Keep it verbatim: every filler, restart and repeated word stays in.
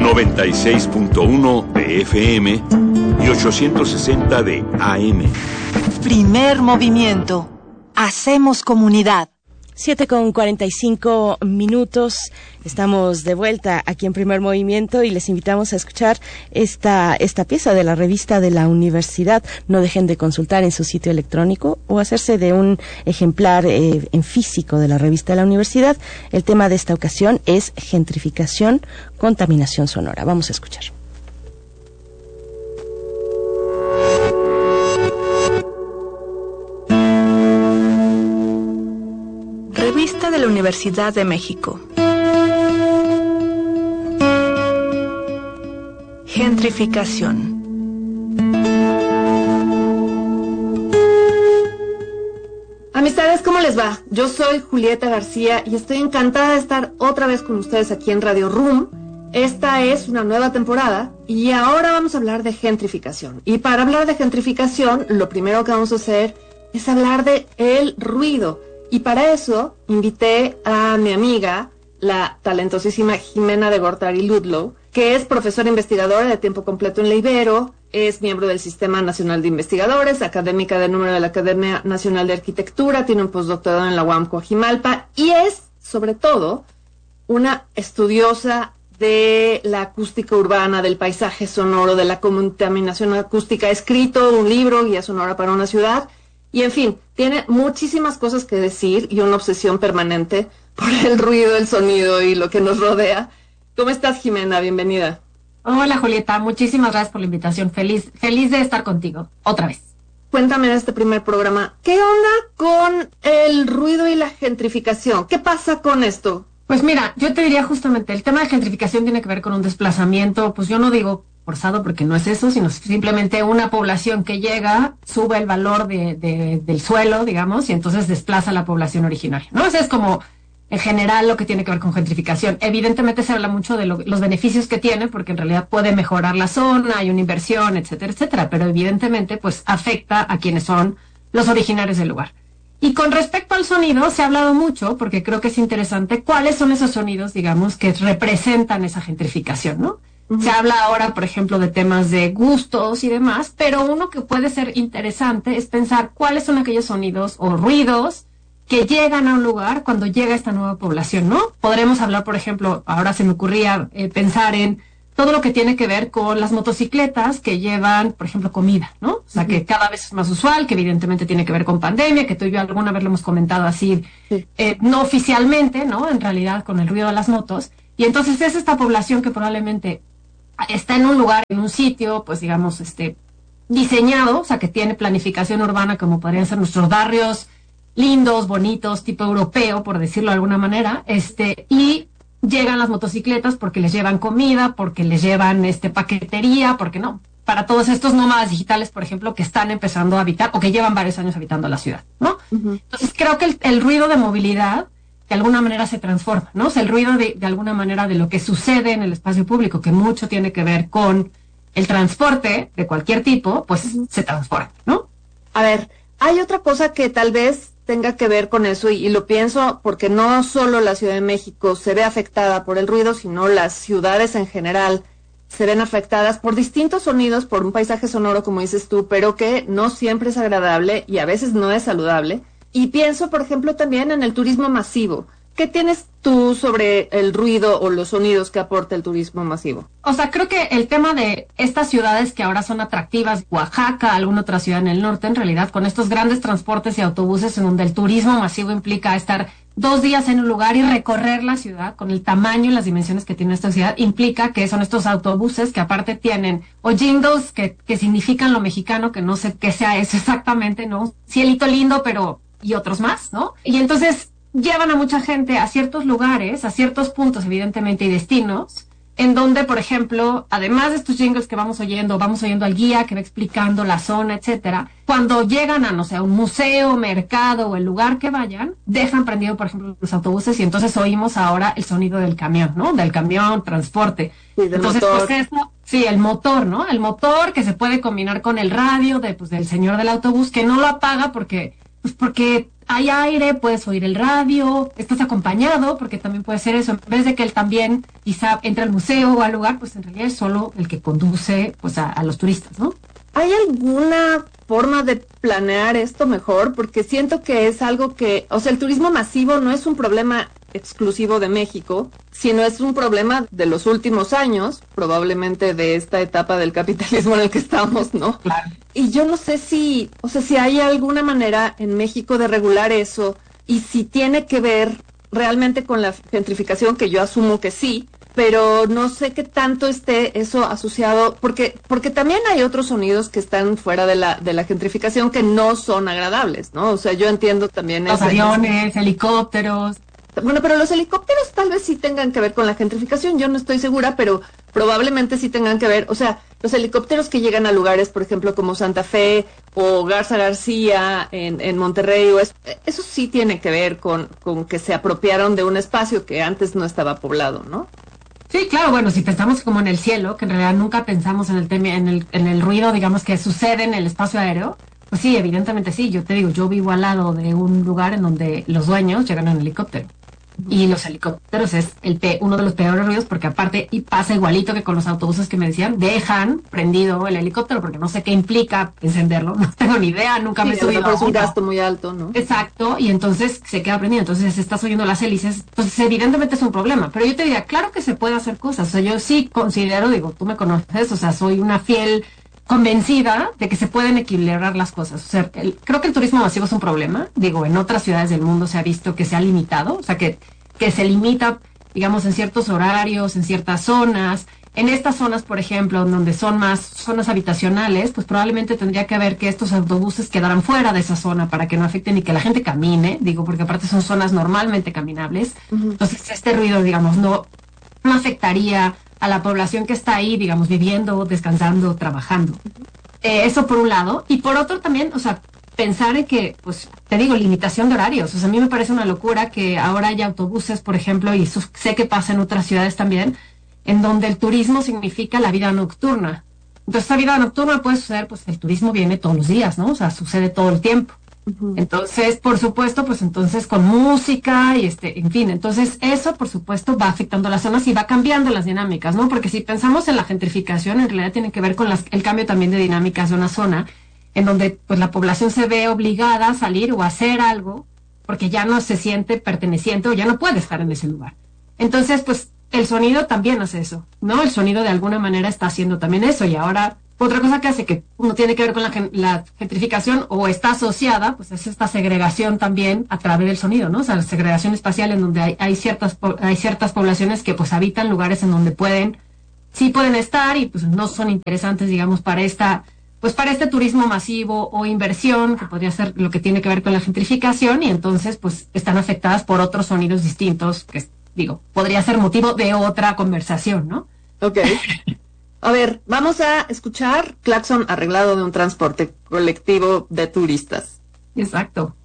noventa y seis punto uno de F M y ochocientos sesenta de A M. Primer movimiento. Hacemos comunidad. Siete con cuarenta y cinco minutos. Estamos de vuelta aquí en Primer Movimiento y les invitamos a escuchar esta esta pieza de la revista de la universidad. No dejen de consultar en su sitio electrónico o hacerse de un ejemplar eh, en físico de la revista de la universidad. El tema de esta ocasión es gentrificación, contaminación sonora. Vamos a escuchar. Revista de la Universidad de México. Gentrificación. Amistades, ¿cómo les va? Yo soy Julieta García y estoy encantada de estar otra vez con ustedes aquí en Radio Room. Esta es una nueva temporada y ahora vamos a hablar de gentrificación. Y para hablar de gentrificación, lo primero que vamos a hacer es hablar de el ruido. Y para eso invité a mi amiga, la talentosísima Jimena de Gortari Ludlow, que es profesora investigadora de tiempo completo en la Ibero, es miembro del Sistema Nacional de Investigadores, académica de número de la Academia Nacional de Arquitectura, tiene un postdoctorado en la U A M Coajimalpa y es, sobre todo, una estudiosa de la acústica urbana, del paisaje sonoro, de la contaminación acústica. Ha escrito un libro, Guía Sonora para una Ciudad. Y en fin, tiene muchísimas cosas que decir y una obsesión permanente por el ruido, el sonido y lo que nos rodea. ¿Cómo estás, Jimena? Bienvenida. Hola, Julieta. Muchísimas gracias por la invitación. Feliz, feliz de estar contigo. Otra vez. Cuéntame en este primer programa, ¿qué onda con el ruido y la gentrificación? ¿Qué pasa con esto? Pues mira, yo te diría justamente, el tema de gentrificación tiene que ver con un desplazamiento, pues yo no digo forzado porque no es eso, sino simplemente una población que llega, sube el valor de, de, del suelo, digamos, y entonces desplaza a la población originaria, ¿no? Eso es como, en general, lo que tiene que ver con gentrificación. Evidentemente se habla mucho de lo, los beneficios que tiene, porque en realidad puede mejorar la zona, hay una inversión, etcétera, etcétera, pero evidentemente, pues, afecta a quienes son los originarios del lugar. Y con respecto al sonido, se ha hablado mucho, porque creo que es interesante, cuáles son esos sonidos, digamos, que representan esa gentrificación, ¿no? Uh-huh. Se habla ahora, por ejemplo, de temas de gustos y demás, pero uno que puede ser interesante es pensar cuáles son aquellos sonidos o ruidos que llegan a un lugar cuando llega esta nueva población, ¿no? Podremos hablar, por ejemplo, ahora se me ocurría eh, pensar en todo lo que tiene que ver con las motocicletas que llevan, por ejemplo, comida, ¿no? O sea, uh-huh. que cada vez es más usual, que evidentemente tiene que ver con pandemia, que tú y yo alguna vez lo hemos comentado así, sí. eh, no oficialmente, ¿no? En realidad, con el ruido de las motos. Y entonces es esta población que probablemente está en un lugar, en un sitio, pues digamos, este, diseñado, o sea, que tiene planificación urbana, como podrían ser nuestros barrios lindos, bonitos, tipo europeo, por decirlo de alguna manera, este, y llegan las motocicletas porque les llevan comida, porque les llevan este paquetería, porque no, para todos estos nómadas digitales, por ejemplo, que están empezando a habitar o que llevan varios años habitando la ciudad, ¿no? Uh-huh. Entonces creo que el, el ruido de movilidad de alguna manera se transforma, ¿no? O sea, el ruido de, de alguna manera de lo que sucede en el espacio público, que mucho tiene que ver con el transporte de cualquier tipo, pues uh-huh. se transforma, ¿no? A ver, hay otra cosa que tal vez tenga que ver con eso, y, y lo pienso porque no solo la Ciudad de México se ve afectada por el ruido, sino las ciudades en general se ven afectadas por distintos sonidos, por un paisaje sonoro, como dices tú, pero que no siempre es agradable y a veces no es saludable. Y pienso, por ejemplo, también en el turismo masivo. ¿Qué tienes tú sobre el ruido o los sonidos que aporta el turismo masivo? O sea, creo que el tema de estas ciudades que ahora son atractivas, Oaxaca, alguna otra ciudad en el norte, en realidad, con estos grandes transportes y autobuses en donde el turismo masivo implica estar dos días en un lugar y recorrer la ciudad con el tamaño y las dimensiones que tiene esta ciudad, implica que son estos autobuses que aparte tienen o jingles que, que significan lo mexicano, que no sé qué sea eso exactamente, ¿no? Cielito lindo, pero y otros más, ¿no? Y entonces llevan a mucha gente a ciertos lugares, a ciertos puntos, evidentemente, y destinos, en donde, por ejemplo, además de estos jingles que vamos oyendo, vamos oyendo al guía que va explicando la zona, etcétera, cuando llegan a, no sé, a un museo, mercado o el lugar que vayan, dejan prendido, por ejemplo, los autobuses y entonces oímos ahora el sonido del camión, ¿no? Del camión, transporte. Sí, del entonces, motor. Pues eso, sí, el motor, ¿no? El motor que se puede combinar con el radio de, pues, del señor del autobús, que no lo apaga porque pues porque hay aire, puedes oír el radio, estás acompañado, porque también puede ser eso, en vez de que él también quizá entre al museo o al lugar, pues en realidad es solo el que conduce pues a, a los turistas, ¿no? ¿Hay alguna forma de planear esto mejor? Porque siento que es algo que, o sea, el turismo masivo no es un problema exclusivo de México, sino es un problema de los últimos años, probablemente de esta etapa del capitalismo en el que estamos, ¿no? Claro. Y yo no sé si, o sea, si hay alguna manera en México de regular eso y si tiene que ver realmente con la gentrificación, que yo asumo que sí, pero no sé qué tanto esté eso asociado, porque porque también hay otros sonidos que están fuera de la de la gentrificación que no son agradables, ¿no? O sea, yo entiendo también los ese, aviones, ese... helicópteros. Bueno, pero los helicópteros tal vez sí tengan que ver con la gentrificación, yo no estoy segura, pero probablemente sí tengan que ver, o sea, los helicópteros que llegan a lugares, por ejemplo, como Santa Fe o Garza García en, en Monterrey, o es, eso sí tiene que ver con, con que se apropiaron de un espacio que antes no estaba poblado, ¿no? Sí, claro, bueno, si pensamos como en el cielo, que en realidad nunca pensamos en el tema, en el, en el ruido, digamos, que sucede en el espacio aéreo, pues sí, evidentemente sí. Yo te digo, yo vivo al lado de un lugar en donde los dueños llegan en helicóptero. Y los helicópteros es el pe uno de los peores ruidos, porque aparte, y pasa igualito que con los autobuses que me decían, dejan prendido el helicóptero, porque no sé qué implica encenderlo, no tengo ni idea, nunca sí, me he subido. Pero es un gasto muy alto, ¿no? Exacto, y entonces se queda prendido, entonces estás oyendo las hélices, entonces evidentemente es un problema, pero yo te diría, claro que se puede hacer cosas, o sea, yo sí considero, digo, tú me conoces, o sea, soy una fiel convencida de que se pueden equilibrar las cosas. O sea, el, creo que el turismo masivo es un problema. Digo, en otras ciudades del mundo se ha visto que se ha limitado, o sea, que, que se limita, digamos, en ciertos horarios, en ciertas zonas. En estas zonas, por ejemplo, donde son más zonas habitacionales, pues probablemente tendría que haber que estos autobuses quedaran fuera de esa zona para que no afecten y que la gente camine, digo, porque aparte son zonas normalmente caminables. Uh-huh. Entonces, este ruido, digamos, no, no afectaría a la población que está ahí, digamos, viviendo, descansando, trabajando. Uh-huh. Eh, eso por un lado. Y por otro también, o sea, pensar en que, pues, te digo, limitación de horarios. O sea, a mí me parece una locura que ahora haya autobuses, por ejemplo, y eso sé que pasa en otras ciudades también, en donde el turismo significa la vida nocturna. Entonces, esta vida nocturna puede suceder, pues, el turismo viene todos los días, ¿no? O sea, sucede todo el tiempo. Uh-huh. Entonces, por supuesto, pues entonces con música y este, en fin, entonces eso por supuesto va afectando las zonas y va cambiando las dinámicas, ¿no? Porque si pensamos en la gentrificación, en realidad tiene que ver con las, el cambio también de dinámicas de una zona, en donde pues la población se ve obligada a salir o a hacer algo, porque ya no se siente perteneciente o ya no puede estar en ese lugar. Entonces, pues el sonido también hace eso, ¿no? El sonido de alguna manera está haciendo también eso y ahora otra cosa que hace que uno tiene que ver con la, la gentrificación o está asociada, pues es esta segregación también a través del sonido, ¿no? O sea, la segregación espacial en donde hay, hay ciertas hay ciertas poblaciones que pues habitan lugares en donde pueden, sí pueden estar y pues no son interesantes, digamos, para esta, pues para este turismo masivo o inversión, que podría ser lo que tiene que ver con la gentrificación, y entonces pues están afectadas por otros sonidos distintos, que digo, podría ser motivo de otra conversación, ¿no? Ok. A ver, vamos a escuchar Claxon arreglado de un transporte colectivo de turistas. Exacto.